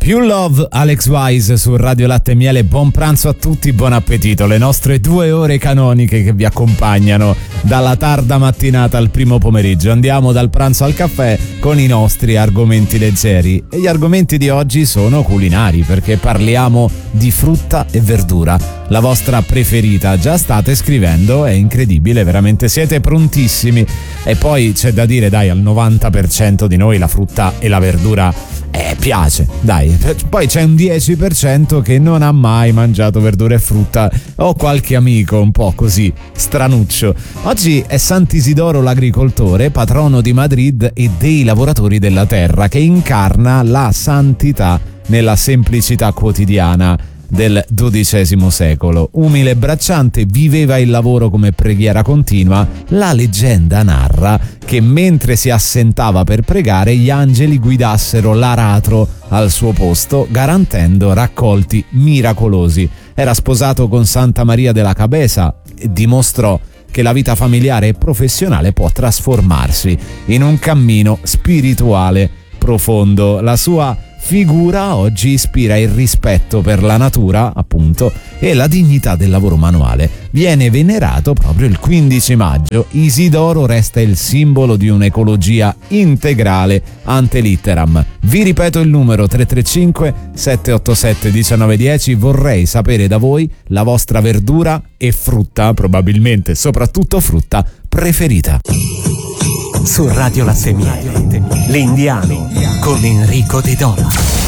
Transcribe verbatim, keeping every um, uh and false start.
You Love, Alex Wise su Radio Latte e Miele. Buon pranzo a tutti, buon appetito. Le nostre due ore canoniche che vi accompagnano dalla tarda mattinata al primo pomeriggio. Andiamo dal pranzo al caffè con i nostri argomenti leggeri. E gli argomenti di oggi sono culinari, perché parliamo di frutta e verdura, la vostra preferita. Già state scrivendo, è incredibile, veramente siete prontissimi. E poi c'è da dire, dai, al novanta per cento di noi la frutta e la verdura eh, piace, dai. Poi c'è un dieci per cento che non ha mai mangiato verdura e frutta. Ho qualche amico un po' così stranuccio. Oggi è Sant'Isidoro l'agricoltore, patrono di Madrid e dei lavoratori della terra, che incarna la santità nella semplicità quotidiana del dodicesimo secolo. Umile e bracciante, viveva il lavoro come preghiera continua. La leggenda narra che mentre si assentava per pregare, gli angeli guidassero l'aratro al suo posto, garantendo raccolti miracolosi. Era sposato con Santa Maria della Cabeza e dimostrò che la vita familiare e professionale può trasformarsi in un cammino spirituale profondo. La sua figura oggi ispira il rispetto per la natura, appunto, e la dignità del lavoro manuale. Viene venerato proprio il quindici maggio. Isidoro resta il simbolo di un'ecologia integrale ante litteram. Vi ripeto il numero tre tre cinque sette otto sette uno nove uno zero. Vorrei sapere da voi la vostra verdura e frutta, probabilmente soprattutto frutta, preferita. Su Radio Latte e Miele, L'Indiano con Enrico De Dona.